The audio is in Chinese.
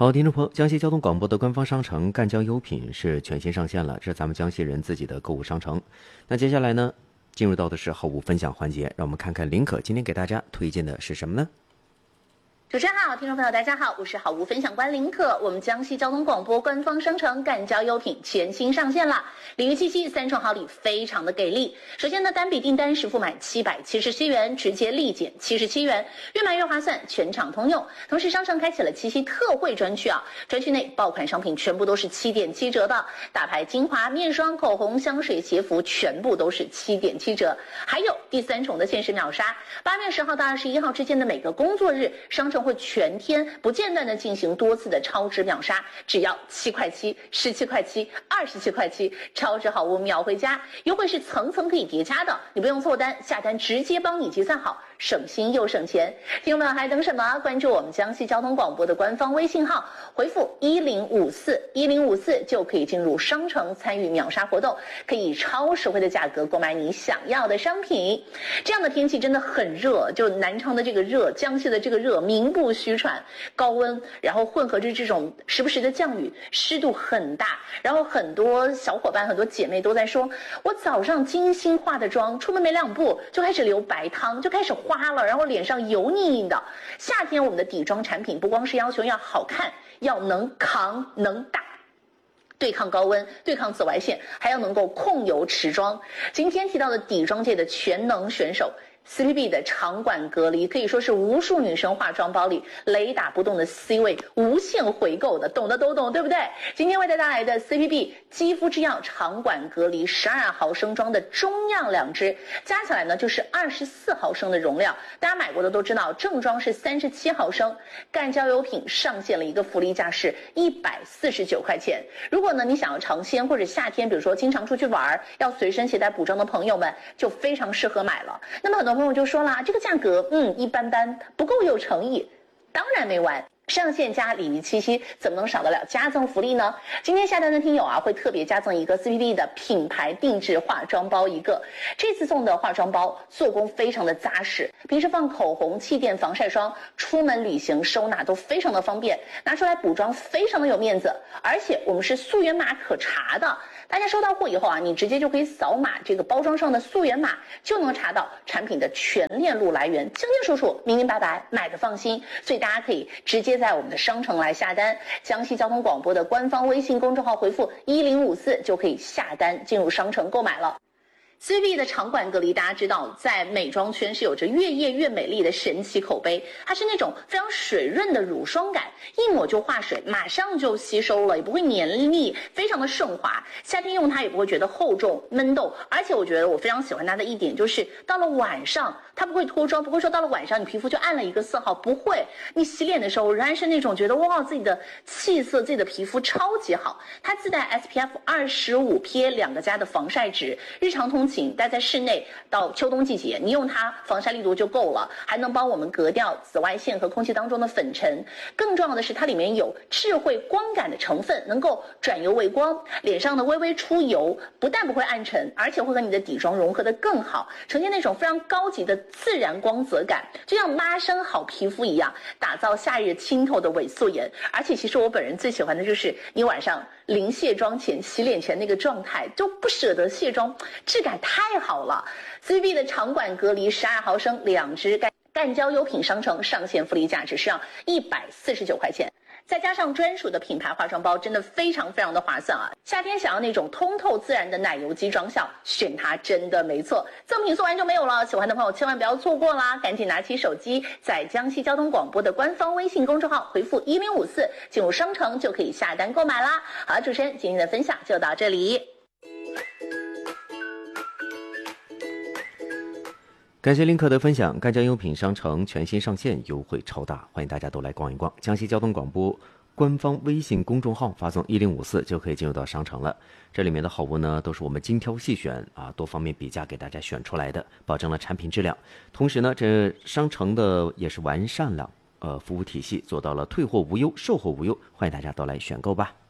好，听众朋友，江西交通广播的官方商城赣江优品是全新上线了，这是咱们江西人自己的购物商城。那接下来呢，进入到的是好物分享环节，让我们看看林可今天给大家推荐的是什么呢？ 主持人好，听众朋友大家好，我是好物分享官林可。我们江西交通广播官方商城赣江优品全新上线了，礼遇七夕3重好礼非常的给力。首先呢，单笔订单实付满777元，直接立减77元，越买越划算，全场通用。同时商城开启了七夕特惠专区啊，专区内爆款商品全部都是7.7折的，大牌精华、面霜、口红、香水、鞋服全部都是7.7折。还有第3重的限时秒杀，8月10号到21号之间的每个工作日，商城会全天不间断的进行多次的超值秒杀，只要7块7、17块7、27块7，超值好物秒回家，优惠是层层可以叠加的，你不用凑单，下单直接帮你计算好，省心又省钱。听众们还等什么？关注我们江西交通广播的官方微信号，回复1054就可以进入商城参与秒杀活动，可以以超实惠的价格购买你想要的商品。这样的天气真的很热，就南昌的这个热，江西的这个热名不虚传，高温，然后混合着这种时不时的降雨，湿度很大，然后很多小伙伴很多姐妹都在说，我早上精心化的妆，出门没2步就开始流白汤，就开始花了，然后脸上油腻腻的。夏天我们的底妆产品不光是要求要好看，要能扛能打，对抗高温，对抗紫外线，还要能够控油持妆。今天提到的底妆界的全能选手CPB 的长管隔离可以说是无数女生化妆包里雷打不动的 C 位，无限回购的，懂的都懂，对不对？今天为大家带来的 CPB 肌肤之钥长管隔离12毫升装的中样2支，加起来呢就是24毫升的容量。大家买过的都知道，正装是37毫升。赣江优品上线了一个福利价是149块钱。如果呢你想要尝鲜或者夏天，比如说经常出去玩，要随身携带补妆的朋友们，就非常适合买了。那么很多朋友就说了，这个价格一般般，不够有诚意。当然没完，上线加礼遇七夕怎么能少得了加赠福利呢？今天下单的听友啊，会特别加赠一个 CPB 的品牌定制化妆包一个。这次送的化妆包做工非常的扎实，平时放口红、气垫、防晒霜，出门旅行收纳都非常的方便，拿出来补妆非常的有面子。而且我们是溯源码可查的，大家收到货以后啊，你直接就可以扫码这个包装上的溯源码，就能查到产品的全链路来源，清清楚楚、明明白白，买的放心。所以大家可以直接在我们的商城来下单，江西交通广播的官方微信公众号回复1054就可以下单进入商城购买了。CPB 的长管隔离，大家知道，在美妆圈是有着越夜越美丽的神奇口碑。它是那种非常水润的乳霜感，一抹就化水，马上就吸收了，也不会黏腻，非常的顺滑。夏天用它也不会觉得厚重闷痘。而且我觉得我非常喜欢它的一点就是，到了晚上它不会脱妆，不会说到了晚上你皮肤就暗了一个色号，不会。你洗脸的时候仍然是那种觉得哇，自己的气色、自己的皮肤超级好。它自带 SPF 25 PA2+的防晒值，日常通勤待在室内，到秋冬季节，你用它防晒力度就够了，还能帮我们隔掉紫外线和空气当中的粉尘。更重要的是，它里面有智慧光感的成分，能够转油为光，脸上的微微出油，不但不会暗沉，而且会和你的底妆融合得更好，呈现那种非常高级的自然光泽感，就像拉伸好皮肤一样，打造夏日清透的伪素颜。而且其实我本人最喜欢的就是你晚上临卸妆前、洗脸前那个状态，就不舍得卸妆，质感太好了。CPB 的长管隔离12毫升2支，赣江优品商城上线福利价只需要149块钱。再加上专属的品牌化妆包，真的非常非常的划算啊！夏天想要那种通透自然的奶油肌妆效，选它真的没错。赠品送完就没有了，喜欢的朋友千万不要错过啦！赶紧拿起手机，在江西交通广播的官方微信公众号回复1054，进入商城就可以下单购买啦。好，主持人今天的分享就到这里。 感谢林可的分享，赣江优品商城全新上线，优惠超大，欢迎大家都来逛一逛。江西交通广播官方微信公众号发送1054就可以进入到商城了。这里面的好物呢，都是我们精挑细选啊，多方面比价给大家选出来的，保证了产品质量。同时呢，这商城的也是完善了服务体系，做到了退货无忧、售后无忧，欢迎大家都来选购吧。